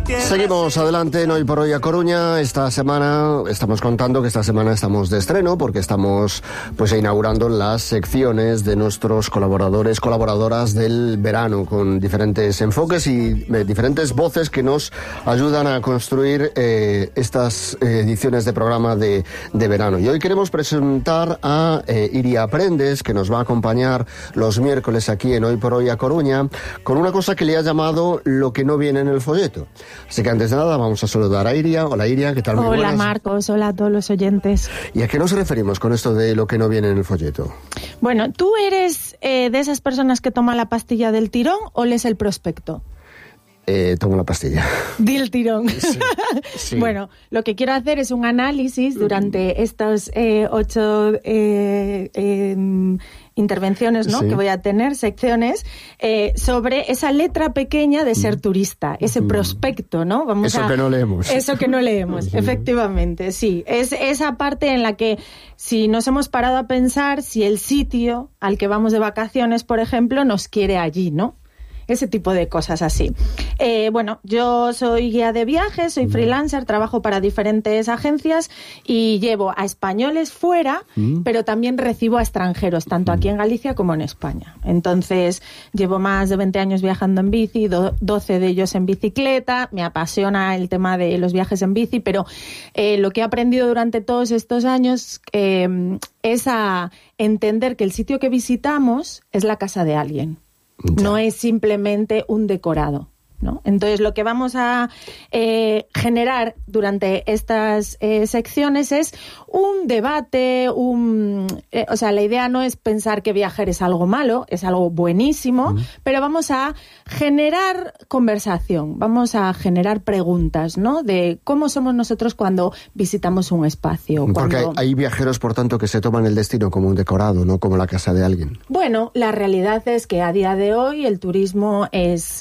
Seguimos adelante en Hoy por Hoy a Coruña. Esta semana estamos contando que esta semana estamos de estreno porque estamos pues inaugurando las secciones de nuestros colaboradores, colaboradoras del verano, con diferentes enfoques y diferentes voces que nos ayudan a construir estas ediciones de programa de verano. Y hoy queremos presentar a Iria Prendes, que nos va a acompañar los miércoles aquí en Hoy por Hoy a Coruña, con una cosa que le ha llamado lo que no viene en el folleto. Así que antes de nada vamos a saludar a Iria. Hola Iria, ¿qué tal? Muy hola buenas. Marcos, hola a todos los oyentes. ¿Y a qué nos referimos con esto de lo que no viene en el folleto? Bueno, ¿tú eres de esas personas que toma la pastilla del tirón o lees el prospecto? Tomo la pastilla. Di el tirón. Sí, sí. Bueno, lo que quiero hacer es un análisis durante estas 8 intervenciones, ¿no? Sí. Que voy a tener, secciones, sobre esa letra pequeña de ser turista, ese prospecto, ¿no? Que no leemos. Eso que no leemos, efectivamente, sí. Es esa parte en la que si nos hemos parado a pensar si el sitio al que vamos de vacaciones, por ejemplo, nos quiere allí, ¿no? Ese tipo de cosas así. Bueno, yo soy guía de viajes, soy freelancer, trabajo para diferentes agencias y llevo a españoles fuera, pero también recibo a extranjeros, tanto aquí en Galicia como en España. Entonces, llevo más de 20 años viajando en bici, 12 de ellos en bicicleta, me apasiona el tema de los viajes en bici, pero lo que he aprendido durante todos estos años es a entender que el sitio que visitamos es la casa de alguien. No es simplemente un decorado, ¿no? Entonces, lo que vamos a generar durante estas secciones es un debate, o sea, la idea no es pensar que viajar es algo malo, es algo buenísimo, pero vamos a generar conversación, vamos a generar preguntas, ¿no? De cómo somos nosotros cuando visitamos un espacio. Porque hay viajeros, por tanto, que se toman el destino como un decorado, no como la casa de alguien. Bueno, la realidad es que a día de hoy el turismo es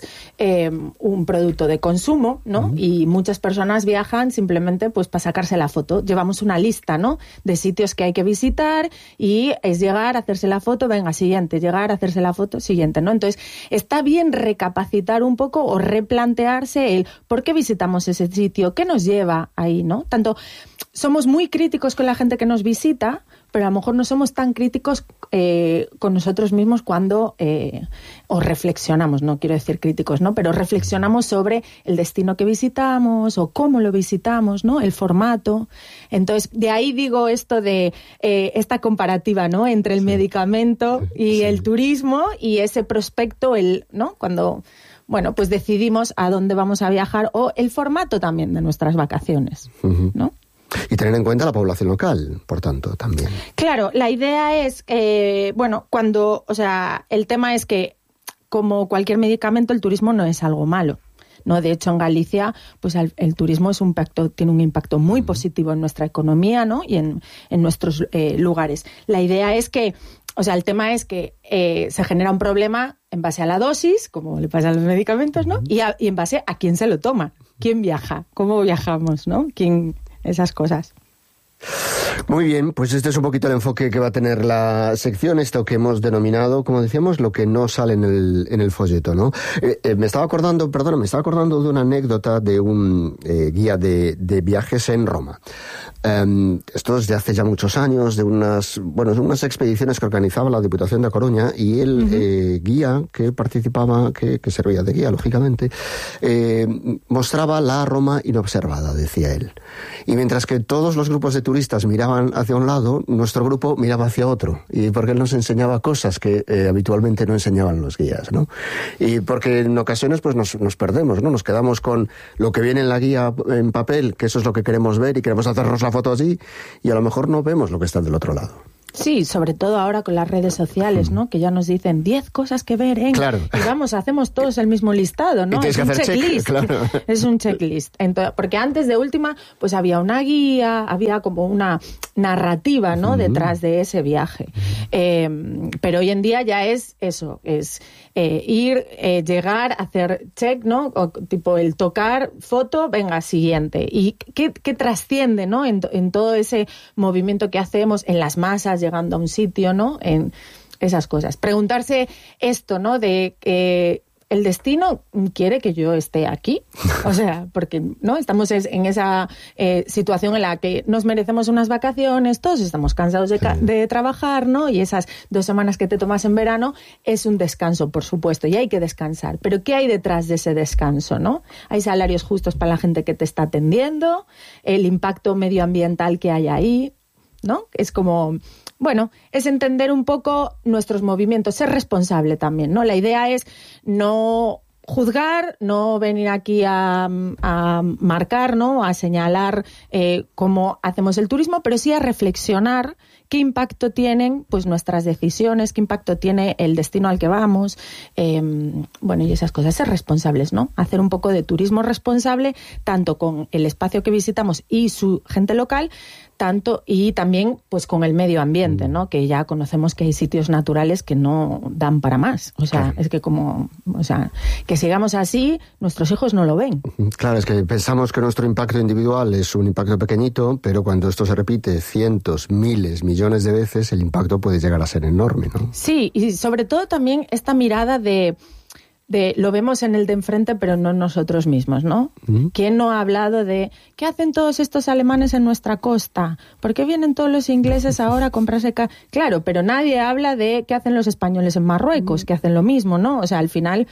un producto de consumo, ¿no? Y muchas personas viajan simplemente pues para sacarse la foto. Llevamos una lista, ¿no? De sitios que hay que visitar y es llegar, hacerse la foto, venga, siguiente, llegar, hacerse la foto, siguiente, ¿no? Entonces, está bien recapacitar un poco o replantearse el por qué visitamos ese sitio, qué nos lleva ahí, ¿no? Tanto somos muy críticos con la gente que nos visita, pero a lo mejor no somos tan críticos con nosotros mismos cuando o reflexionamos, no quiero decir críticos, ¿no? Pero reflexionamos sobre el destino que visitamos o cómo lo visitamos, ¿no? El formato. Entonces, de ahí digo esto de esta comparativa, ¿no? Entre el medicamento y el turismo y ese prospecto, ¿no? Cuando, bueno, pues decidimos a dónde vamos a viajar o el formato también de nuestras vacaciones, ¿no? Y tener en cuenta la población local, por tanto, también. Claro, la idea es, bueno, o sea, el tema es que, como cualquier medicamento, el turismo no es algo malo, ¿no? De hecho, en Galicia, pues el turismo tiene un impacto muy positivo en nuestra economía, ¿no? Y en nuestros lugares. La idea es que, o sea, el tema es que se genera un problema en base a la dosis, como le pasa a los medicamentos, ¿no? Y en base a quién se lo toma, quién viaja, cómo viajamos, ¿no? Esas cosas. Muy bien, pues este es un poquito el enfoque que va a tener la sección, esto que hemos denominado, como decíamos, lo que no sale en el folleto, ¿no? Me estaba acordando de una anécdota de un guía de viajes en Roma. Esto es de hace ya muchos años, de unas expediciones que organizaba la Diputación de Coruña, y el guía que participaba, que servía de guía, lógicamente, mostraba la Roma inobservada, decía él. Y mientras que todos los grupos de turistas miraban hacia un lado, nuestro grupo miraba hacia otro, y porque él nos enseñaba cosas que habitualmente no enseñaban los guías, ¿no? Y porque en ocasiones pues nos perdemos, ¿no? Nos quedamos con lo que viene en la guía en papel, que eso es lo que queremos ver y queremos hacernos la foto allí, y a lo mejor no vemos lo que está del otro lado. Sí, sobre todo ahora con las redes sociales, ¿no? Que ya nos dicen 10 cosas que ver, ¿eh? Claro. Y vamos, hacemos todos el mismo listado, ¿no? Es un checklist. Claro. Es un checklist. Entonces, porque antes de última, pues había una guía, había como una narrativa, ¿no? Detrás de ese viaje. Pero hoy en día ya es eso, es ir, llegar, hacer check, ¿no? O, tipo el tocar, foto, venga, siguiente. Y qué trasciende, ¿no? En todo ese movimiento que hacemos en las masas, llegando a un sitio, ¿no? En esas cosas. Preguntarse esto, ¿no? De el destino quiere que yo esté aquí. O sea, porque no estamos en esa situación en la que nos merecemos unas vacaciones, todos estamos cansados de trabajar, ¿no? Y esas 2 semanas que te tomas en verano es un descanso, por supuesto, y hay que descansar. Pero ¿qué hay detrás de ese descanso, no? Hay salarios justos para la gente que te está atendiendo, el impacto medioambiental que hay ahí, ¿no? Es como... Bueno, es entender un poco nuestros movimientos, ser responsable también, ¿no? La idea es no juzgar, no venir aquí a marcar, ¿no? A señalar cómo hacemos el turismo, pero sí a reflexionar qué impacto tienen pues nuestras decisiones, qué impacto tiene el destino al que vamos, bueno, y esas cosas, ser responsables, ¿no? Hacer un poco de turismo responsable, tanto con el espacio que visitamos y su gente local, tanto y también pues con el medio ambiente, ¿no? Que ya conocemos que hay sitios naturales que no dan para más. O sea, es que que sigamos así, nuestros hijos no lo ven. Claro, es que pensamos que nuestro impacto individual es un impacto pequeñito, pero cuando esto se repite cientos, miles, millones de veces, el impacto puede llegar a ser enorme, ¿no? Sí, y sobre todo también esta mirada de lo vemos en el de enfrente, pero no nosotros mismos, ¿no? ¿Quién no ha hablado de qué hacen todos estos alemanes en nuestra costa? ¿Por qué vienen todos los ingleses ahora a comprarse Claro, pero nadie habla de qué hacen los españoles en Marruecos, que hacen lo mismo, ¿no? O sea, al final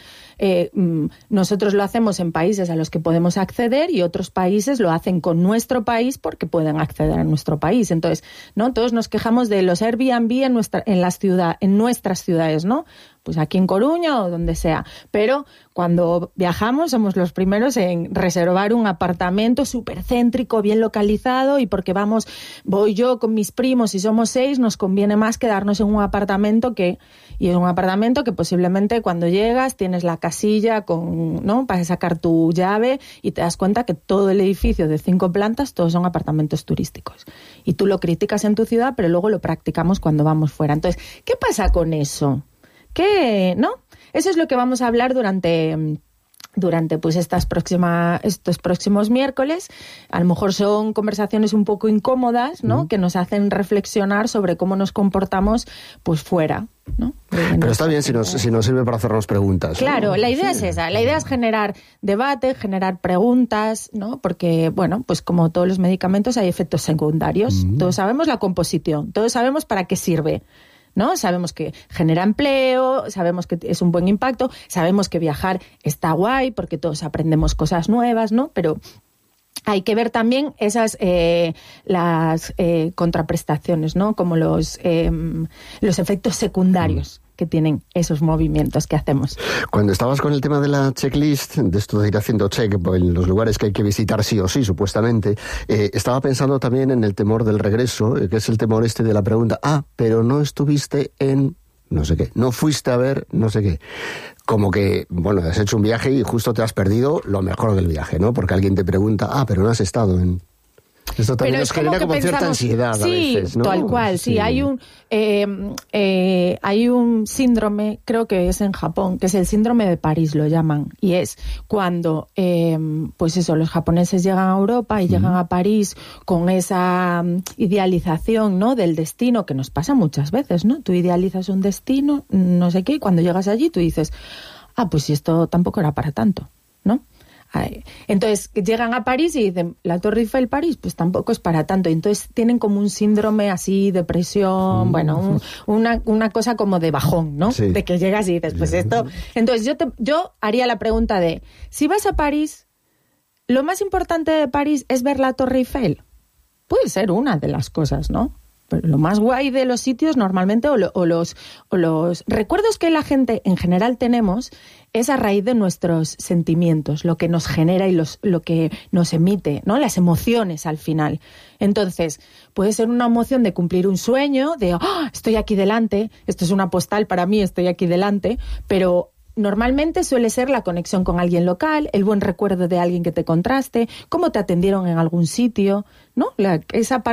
nosotros lo hacemos en países a los que podemos acceder y otros países lo hacen con nuestro país porque pueden acceder a nuestro país. Entonces, ¿no? Todos nos quejamos de los Airbnb en nuestras ciudades, ¿no? Pues aquí en Coruña o donde sea. Pero cuando viajamos somos los primeros en reservar un apartamento súper céntrico, bien localizado, y porque voy yo con mis primos y somos 6, nos conviene más quedarnos en un apartamento y es un apartamento que posiblemente cuando llegas tienes la casilla ¿no? Para sacar tu llave y te das cuenta que todo el edificio de 5 plantas, todos son apartamentos turísticos. Y tú lo criticas en tu ciudad, pero luego lo practicamos cuando vamos fuera. Entonces, ¿qué pasa con eso? ¿No? Eso es lo que vamos a hablar durante pues estos próximos miércoles. A lo mejor son conversaciones un poco incómodas, ¿no? Que nos hacen reflexionar sobre cómo nos comportamos pues fuera, ¿no? Pero está bien si nos sirve para hacernos preguntas. Claro, ¿no? La idea es esa. La idea es generar debate, generar preguntas, ¿no? Porque, bueno, pues como todos los medicamentos hay efectos secundarios. Todos sabemos la composición, todos sabemos para qué sirve, ¿no? Sabemos que genera empleo, sabemos que es un buen impacto, sabemos que viajar está guay porque todos aprendemos cosas nuevas, ¿no? Pero hay que ver también esas las contraprestaciones, ¿no? Como los efectos secundarios que tienen esos movimientos que hacemos. Cuando estabas con el tema de la checklist, de esto de ir haciendo check en los lugares que hay que visitar sí o sí, supuestamente, estaba pensando también en el temor del regreso, que es el temor de la pregunta, pero no estuviste en no sé qué, no fuiste a ver no sé qué. Como que, bueno, has hecho un viaje y justo te has perdido lo mejor del viaje, ¿no? Porque alguien te pregunta, pero no has estado en... Esto también nos genera como cierta ansiedad a veces, ¿no? Sí, tal cual, sí. Hay un síndrome, creo que es en Japón, que es el síndrome de París, lo llaman. Y es cuando, pues eso, los japoneses llegan a Europa y llegan a París con esa idealización, ¿no? Del destino, que nos pasa muchas veces, ¿no? Tú idealizas un destino, no sé qué, y cuando llegas allí tú dices, pues si esto tampoco era para tanto, ¿no? Entonces llegan a París y dicen, la Torre Eiffel París, pues tampoco es para tanto. Entonces tienen como un síndrome así, depresión, bueno, una cosa como de bajón, ¿no? Sí. De que llegas y dices, pues esto... Entonces yo haría la pregunta de, si vas a París, ¿lo más importante de París es ver la Torre Eiffel? Puede ser una de las cosas, ¿no? Pero lo más guay de los sitios normalmente o los recuerdos que la gente en general tenemos es a raíz de nuestros sentimientos, lo que nos genera y lo que nos emite, ¿no? Las emociones al final. Entonces, puede ser una emoción de cumplir un sueño, de estoy aquí delante, esto es una postal para mí, estoy aquí delante, pero normalmente suele ser la conexión con alguien local, el buen recuerdo de alguien que te contraste, cómo te atendieron en algún sitio, ¿no? Esa parte